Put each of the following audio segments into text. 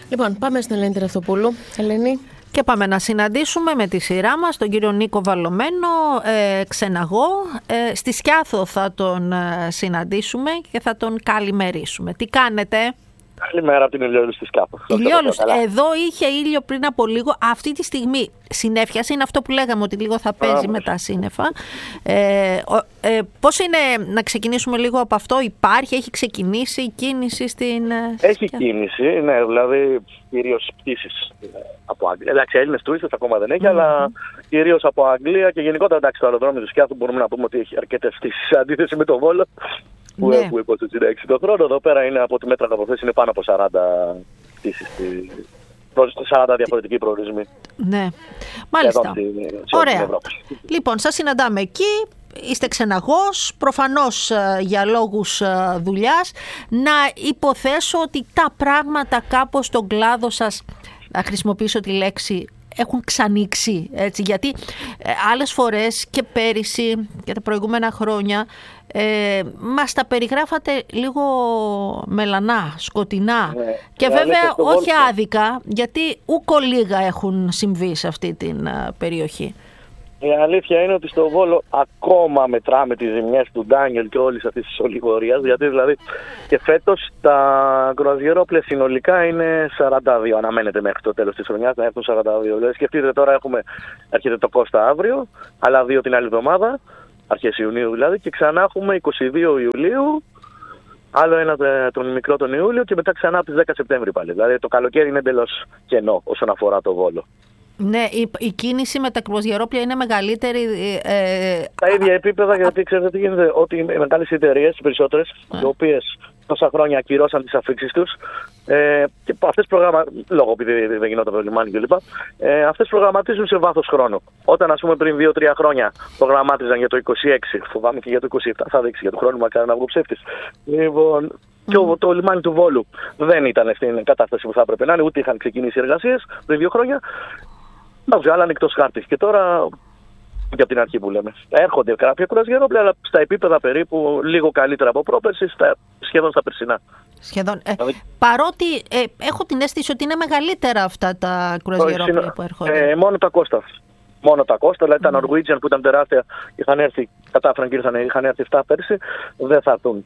Λοιπόν, πάμε στην Ελένη Τεραυτοπούλου. Ελένη. Και πάμε να συναντήσουμε με τη σειρά μας τον κύριο Νίκο Βαλωμένο, ξεναγό. Στη Σκιάθο θα τον συναντήσουμε και θα τον καλημερίσουμε. Τι κάνετε? Καλημέρα από την Ηλιόλου στη Σκιάθο. Εδώ είχε ήλιο πριν από λίγο. Αυτή τη στιγμή συνέφιασε, είναι αυτό που λέγαμε ότι λίγο θα παίζει με τα σύννεφα. Πώς είναι, να ξεκινήσουμε λίγο από αυτό, έχει ξεκινήσει η κίνηση στην Έχει κίνηση, ναι, δηλαδή κυρίως πτήσεις από Αγγλία. Εντάξει, Έλληνες τουρίστες ακόμα δεν έχει, αλλά κυρίως από Αγγλία και γενικότερα εντάξει, το αεροδρόμιο του Σκιάθου μπορούμε να πούμε ότι έχει αρκετές πτήσεις σε αντίθεση με το Βόλο. Που έχουμε 26 το χρόνο. Εδώ πέρα είναι από τη μέτρα να προθέσει, είναι πάνω από 40 πτήσεις, 40 διαφορετικοί προορισμοί. Ναι, μάλιστα. Ωραία. Λοιπόν, σας συναντάμε εκεί. Είστε ξεναγός, προφανώς για λόγους δουλειάς. Να υποθέσω ότι τα πράγματα κάπως στον κλάδο σας, να χρησιμοποιήσω τη λέξη, έχουν ξανοίξει, έτσι, γιατί άλλες φορές και πέρυσι και τα προηγούμενα χρόνια μας τα περιγράφατε λίγο μελανά, σκοτεινά, και βέβαια όχι άδικα, γιατί ούκο λίγα έχουν συμβεί σε αυτή την περιοχή. Η αλήθεια είναι ότι στο Βόλο ακόμα μετράμε τις ζημιές του Ντάνιελ και όλης αυτής της ολιγορίας, γιατί δηλαδή και φέτος τα κρουαζιερόπλαια συνολικά είναι 42, αναμένεται μέχρι το τέλος της χρονιάς να έρθουν 42. Δηλαδή σκεφτείτε τώρα έρχεται το Κώστα αύριο, αλλά 2 την άλλη εβδομάδα, αρχές Ιουνίου δηλαδή, και ξανά έχουμε 22 Ιουλίου, άλλο ένα τον μικρό τον Ιούλιο και μετά ξανά από τις 10 Σεπτέμβρη πάλι. Δηλαδή το καλοκαίρι είναι εντελώς κενό όσον αφορά το Βόλο. Ναι, η κίνηση με τα κρουαζιερόπλαια είναι μεγαλύτερη. Τα ίδια επίπεδα, γιατί ξέρετε τι γίνεται, ότι οι μεγάλες εταιρείες, οι περισσότερες, οι οποίες τόσα χρόνια ακυρώσαν τις αφήξεις τους, και αυτές λόγω επειδή δεν γινόταν το λιμάνι κλπ. Αυτές προγραμματίζουν σε βάθος χρόνου. Όταν, ας πούμε, πριν 2-3 χρόνια προγραμμάτιζαν για το 26, φοβάμαι και για το 27, θα δείξει για το χρόνο, μακάρι να βγω ψεύτης. Λοιπόν, και το λιμάνι του Βόλου δεν ήταν στην κατάσταση που θα έπρεπε να είναι, ούτε είχαν ξεκινήσει εργασίες πριν 2 χρόνια. Να βγάλανε εκτός χάρτης. Και τώρα, και από την αρχή που λέμε, έρχονται κάποια κρουαζιερόπλαια, αλλά στα επίπεδα περίπου λίγο καλύτερα από πρόπερση, σχεδόν στα περσινά. Σχεδόν. Παρότι έχω την αίσθηση ότι είναι μεγαλύτερα αυτά τα κρουαζιερόπλαια που έρχονται. Μόνο τα Κώστα. Δηλαδή τα Norwegian που ήταν τεράστια, κατάφεραν και είχαν έρθει 7 πέρσι, δεν θα έρθουν.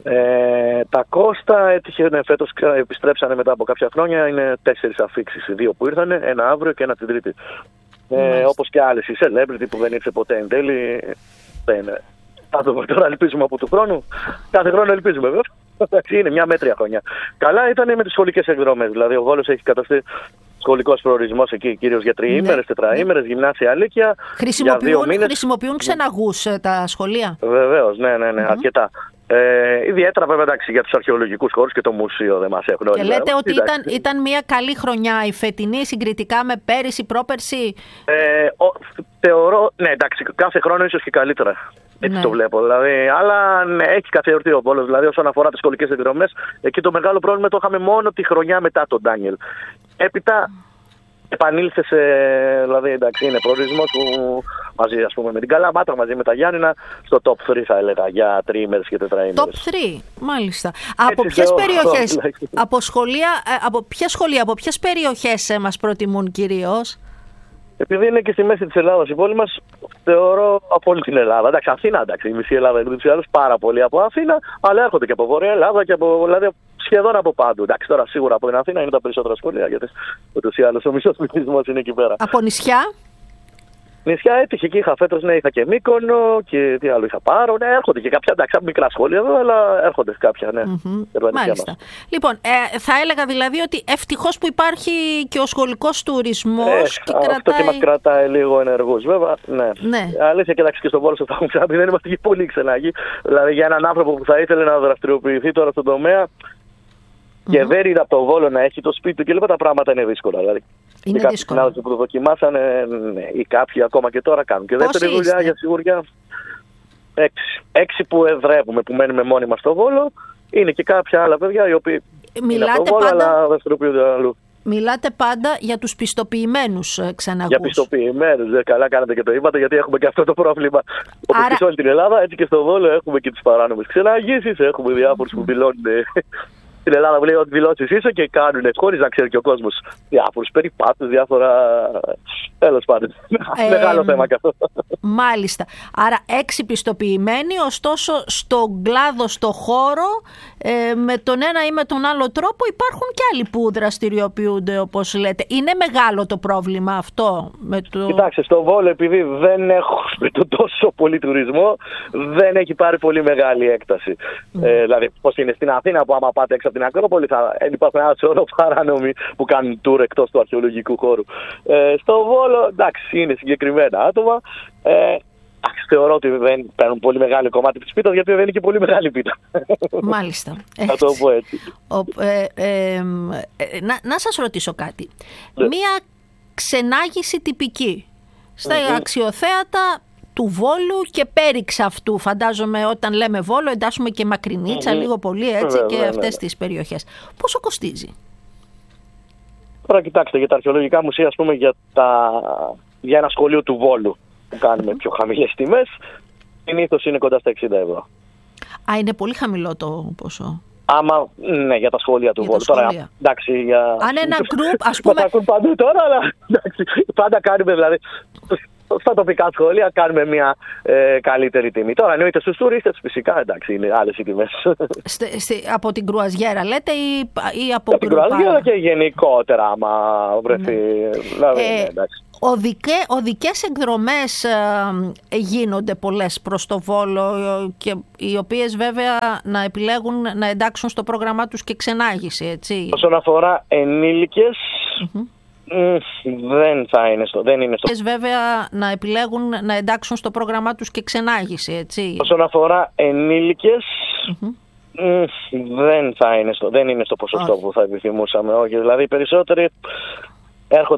Τα Κώστα έτυχε φέτος, επιστρέψανε μετά από κάποια χρόνια, είναι 4 αφήξεις, 2 που ήρθανε, 1 αύριο και 1 την Τρίτη. Όπως και άλλες, η Celebrity που δεν ήρθε ποτέ εν τέλει, θα το πω τώρα, ελπίζουμε από του χρόνου, κάθε χρόνο ελπίζουμε βέβαια. Είναι μια μέτρια χρονιά. Καλά ήταν με τις σχολικές εκδρομές, δηλαδή ο Βόλος έχει καταστεί σχολικός προορισμός εκεί, κυρίως για 3ήμερες, 4ήμερες, γυμνάσια, λύκεια. Χρησιμοποιούν ξεναγούς τα σχολεία. Βεβαίως, ναι, αρκετά. Ιδιαίτερα βέβαια εντάξει, για τους αρχαιολογικούς χώρους και το μουσείο δεν μας έχουν. Και λέτε ότι ήταν μια καλή χρονιά η φετινή συγκριτικά με πέρυσι, πρόπερσι. Θεωρώ, ναι, εντάξει, κάθε χρόνο ίσως και καλύτερα. Έτσι το βλέπω. Δηλαδή, αλλά ναι, έχει καθιερωθεί ο Βόλος. Δηλαδή, όσον αφορά τις σχολικές εκδρομές, εκεί το μεγάλο πρόβλημα το είχαμε μόνο τη χρονιά μετά τον Ντάνιελ. Έπειτα επανήλθε δηλαδή εντάξει, είναι προορισμός που μαζί, ας πούμε, με την Καλαμάτα, μαζί με τα Γιάννηνα, στο top 3 θα έλεγα για 3ήμερες και 4ήμερες. Top 3, μάλιστα. Από ποιες περιοχές, από ποιες περιοχές μας προτιμούν κυρίως? Επειδή είναι και στη μέση της Ελλάδας η πόλη μας, θεωρώ από όλη την Ελλάδα. Εντάξει, Αθήνα, εντάξει, η μισή Ελλάδα είναι πάρα πολύ από Αθήνα, αλλά έρχονται και από Βόρεια Ελλάδα και δηλαδή σχεδόν από πάντου. Εντάξει, τώρα σίγουρα από την Αθήνα είναι τα περισσότερα σχολεία, γιατί ούτως ή άλλως ο μισός πληθυσμός είναι εκεί πέρα. Από νησιά? Νησιά έτυχε και είχα φέτος, ναι, είχα και Μύκονο και τι άλλο είχα Πάρο. Ναι, έρχονται και κάποια, εντάξει, μικρά σχόλια εδώ, αλλά έρχονται κάποια, ναι. Μάλιστα. Λοιπόν, θα έλεγα δηλαδή ότι ευτυχώς που υπάρχει και ο σχολικός τουρισμός. Αυτό και μας κρατάει λίγο ενεργούς, βέβαια. Ναι. Αλήθεια, κοιτάξτε, και στον Βόλο σας τα έχουμε ξαναπεί, δεν είμαστε και πολύ ξεναγοί. Δηλαδή, για έναν άνθρωπο που θα ήθελε να δραστηριοποιηθεί τώρα στον τομέα και δεν είναι από το Βόλο να έχει το σπίτι του και λοιπά, τα πράγματα είναι δύσκολα. Δηλαδή. Είναι κάποιοι συνάδελφοι που το δοκιμάσανε, ναι, ή κάποιοι ακόμα και τώρα κάνουν. Και δεύτερη δουλειά για σιγουριά. 6 που εδρεύουμε, που μένουμε μόνοι μας στο Βόλο. Είναι και κάποια άλλα παιδιά οι οποίοι είναι από το Βόλο, αλλά δραστηριοποιούνται αλλού. Μιλάτε πάντα για τους πιστοποιημένους ξεναγούς. Για πιστοποιημένους, καλά κάνετε και το είπατε, γιατί έχουμε και αυτό το πρόβλημα. Όπως και σε όλη την Ελλάδα, έτσι και στο Βόλο έχουμε και τις παράνομες ξεναγήσεις, έχουμε διάφορους που δηλώνουν στην Ελλάδα που λέει ότι δηλώσεις είσαι και κάνουν χωρίς να ξέρει και ο κόσμος διάφορους περιπάτους, διάφορα. Τέλος πάντων. Μεγάλο θέμα κι αυτό. Μάλιστα. Άρα εξυπιστοποιημένοι, ωστόσο στον κλάδο, στο χώρο, με τον ένα ή με τον άλλο τρόπο υπάρχουν και άλλοι που δραστηριοποιούνται, όπως λέτε. Είναι μεγάλο το πρόβλημα αυτό? Κοιτάξτε, στο Βόλο, επειδή δεν έχουμε τον τόσο πολύ τουρισμό, δεν έχει πάρει πολύ μεγάλη έκταση. Δηλαδή, πώς είναι στην Αθήνα, που άμα πάτε έξω από την Ακρόπολη, θα υπάρχουν ένα σωρό παράνομοι που κάνουν tour εκτός του αρχαιολογικού χώρου. Στο Βόλο, εντάξει, είναι συγκεκριμένα άτομα. Θεωρώ ότι δεν παίρνουν πολύ μεγάλο κομμάτι της πίτας, γιατί δεν είναι και πολύ μεγάλη πίτα. Μάλιστα. Θα το πω έτσι. Να σας ρωτήσω κάτι. Μία ξενάγηση τυπική στα αξιοθέατα του Βόλου και πέριξ αυτού. Φαντάζομαι όταν λέμε Βόλο εντάσσουμε και Μακρινίτσα, λίγο πολύ έτσι, και αυτές τις περιοχές. Πόσο κοστίζει? Τώρα κοιτάξτε, για τα αρχαιολογικά μουσεία, ας πούμε, για ένα σχολείο του Βόλου που κάνουμε πιο χαμηλές τιμές, συνήθως είναι κοντά στα 60 ευρώ. Α, είναι πολύ χαμηλό το ποσό. Ναι, για τα σχόλια του Βόλου. Τώρα, εντάξει, αν ένα γκρουπ, ας πούμε. Τα ακούν παντού τώρα, αλλά εντάξει, πάντα κάνουμε, δηλαδή, στα τοπικά σχόλια κάνουμε μια καλύτερη τιμή. Τώρα, εννοείται στους τουρίστες, φυσικά, εντάξει, είναι άλλες οι τιμές. Από την κρουαζιέρα λέτε ή από την κρουαζιέρα και γενικότερα, άμα βρεθεί. Δηλαδή, εντάξει. Οδικές εκδρομές γίνονται πολλές προς το Βόλο, και οι οποίες βέβαια να επιλέγουν να εντάξουν στο πρόγραμμά τους και ξενάγηση, έτσι. Όσον αφορά ενήλικες, δεν είναι στο. Βέβαια να επιλέγουν να εντάξουν στο πρόγραμμά τους και ξενάγηση, έτσι. Όσον αφορά ενήλικες, δεν είναι στο ποσοστό που θα επιθυμούσαμε. Όχι, δηλαδή οι περισσότεροι έρχονται